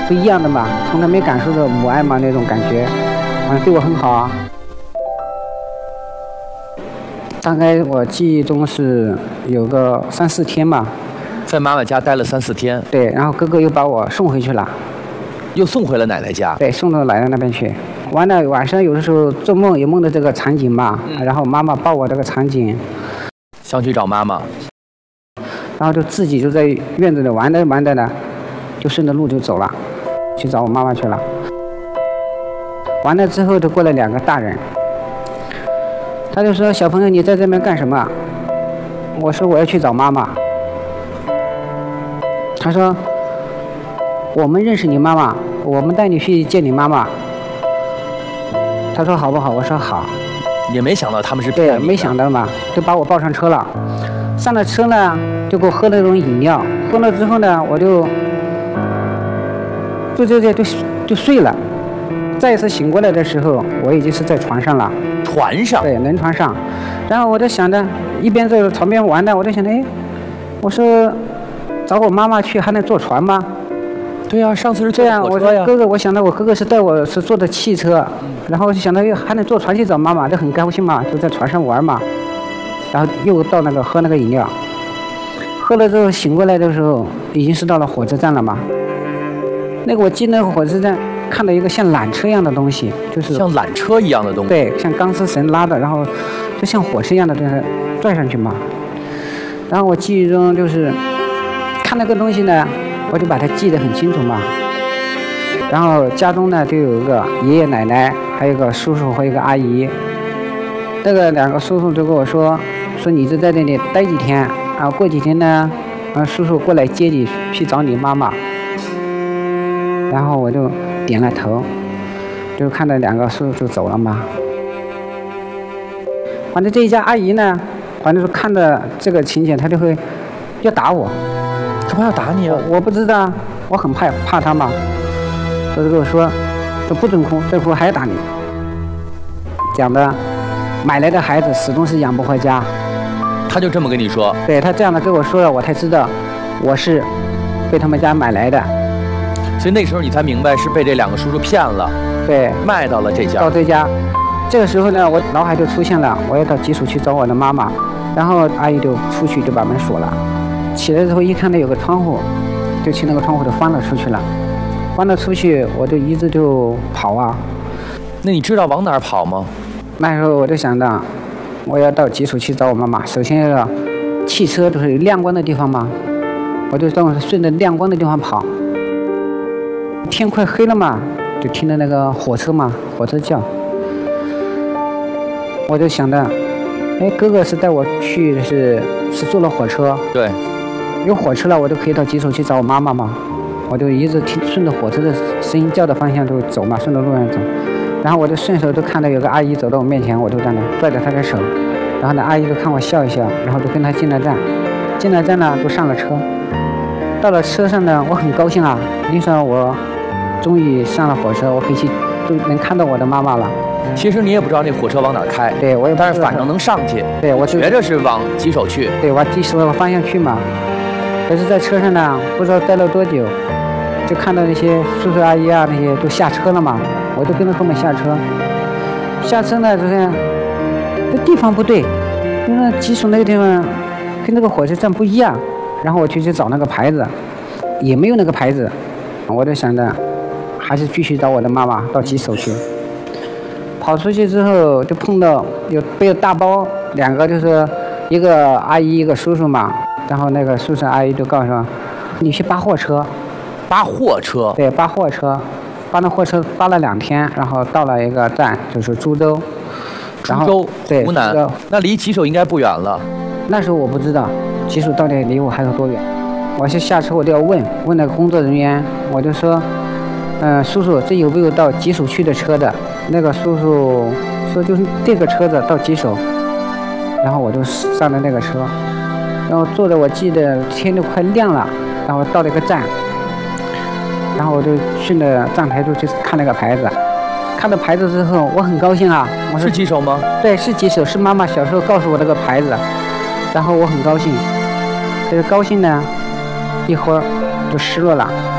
不一样的嘛，从来没感受到母爱嘛那种感觉，对我很好啊。大概我记忆中是有个3、4天吧， 在妈妈家待了3、4天。 对，然后哥哥又把我送回去了， 又送回了奶奶家。 对，送到奶奶那边去。完了，晚上有的时候做梦也梦到这个场景嘛，然后妈妈抱我这个场景， 想去找妈妈， 然后就自己就在院子里玩着呢，就顺着路就走了，去找我妈妈去了。完了之后就过来2个大人。他就说：“小朋友，你在这边干什么？”我说：“我要去找妈妈。”他说：“我们认识你妈妈，我们带你去见你妈妈。”他说：“好不好？”我说：“好。” 也没想到他们是骗你的。 对，没想到嘛，就把我抱上车了。上了车呢，就给我喝了那种饮料。喝了之后呢，我就睡了。再一次醒过来的时候，我已经是在船上了。 船上？ 对，轮船上。然后我就想着，一边在船边玩呢，我就想着，哎，我说找我妈妈去还能坐船吗？ 对呀，上次是这样。 火车呀。 我哥哥，我想到我哥哥是带我是坐的汽车，然后我就想到还能坐船去找妈妈，就很高兴嘛，就在船上玩嘛。然后又到那个喝那个饮料，喝了之后醒过来的时候，已经是到了火车站了嘛。那个我进那个火车站。看到一个像缆车一样的东西，就是像缆车一样的东西， 对，像钢丝绳拉的，然后就像火车一样的东西拽上去嘛。然后我记忆中就是看那个东西呢，我就把它记得很清楚嘛。然后家中呢就有一个爷爷奶奶，还有一个叔叔和一个阿姨。这个2个叔叔就跟我说你就在这里待几天，然后过几天呢，叔叔过来接你去找你妈妈。然后我就点了头，就看到2个叔叔走了嘛。反正这一家阿姨呢，反正是看到这个情景，她就会要打我。 干嘛要打你啊？ 我不知道，我很怕她嘛。她就跟我说不准哭，再哭还要打你。讲的买来的孩子始终是养不回家。 她就这么跟你说？ 对，她这样的跟我说了，我才知道我是被他们家买来的。 所以那时候你才明白是被这2个叔叔骗了， 对， 卖到了这家。 到这家，这个时候呢，我脑海就出现了，我要到集署去找我的妈妈。然后阿姨就出去就把门锁了。起来之后一看到有个窗户，就去那个窗户就翻了出去了。翻了出去，我就一直就跑啊。 那你知道往哪儿跑吗？ 那时候我就想到，我要到集署去找我妈妈。首先要汽车都是有亮光的地方嘛，我就顺着亮光的地方跑。天快黑了嘛，就听到那个火车叫，我就想到，哎，哥哥是带我去是坐了火车， 对， 有火车了，我就可以到集署去找我妈妈嘛。我就一直顺着火车的声音叫的方向就走嘛，顺着路上走。然后我就顺手就看到有个阿姨走到我面前，我就在那拽着她的手，然后呢阿姨就看我笑一笑，然后就跟她进了站。进了站呢，就上了车。到了车上呢，我很高兴啊，因为我终于上了火车，我可以去，就能看到我的妈妈了。 其实你也不知道那火车往哪儿开， 对，我也不知道， 但是反正能上去。 对，我觉着是往吉首去。 对，往吉首的方向去嘛。可是，在车上呢，不知道待了多久，就看到那些叔叔阿姨啊，那些都下车了嘛，我就跟着后面下车。下车呢，就是这地方不对，因为吉首那个地方跟那个火车站不一样。然后我就去找那个牌子，也没有那个牌子，我就想着还是继续找我的妈妈到吉首去。跑出去之后就碰到有背着大包2个，就是一个阿姨一个叔叔嘛。然后那个叔叔阿姨就告诉我，你去扒货车。 扒货车？对， 扒货车，扒那货车扒了2天，然后到了一个站，就是株洲。 株洲， 对， 湖南。那离吉首应该不远了。 那时候我不知道吉首到底离我还有多远。我是下车我就要问那个工作人员，我就说，叔叔，这有没有到吉首去的车的？那个叔叔说就是这个车子到吉首。然后我就上了那个车，然后坐着，我记得天都快亮了，然后到了一个站，然后我就顺着站台就去看那个牌子。看到牌子之后，我很高兴啊！我说是吉首吗？ 对，是吉首，是妈妈小时候告诉我这个牌子，然后我很高兴。可是高兴呢，一会儿就失落了。